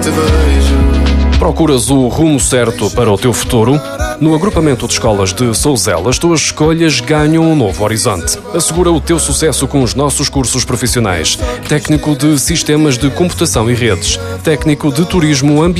te vejo. Procuras o rumo certo para o teu futuro? No agrupamento de escolas de Souzela, as tuas escolhas ganham um novo horizonte. Assegura o teu sucesso com os nossos cursos profissionais. Técnico de Sistemas de Computação e Redes. Técnico de Turismo Ambiental.